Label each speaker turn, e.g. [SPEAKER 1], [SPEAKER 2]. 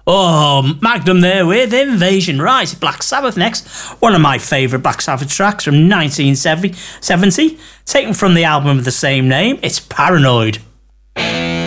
[SPEAKER 1] Oh, Magnum there with Invasion. Right, Black Sabbath next. One of my favourite Black Sabbath tracks from 1970, taken from the album of the same name. It's Paranoid.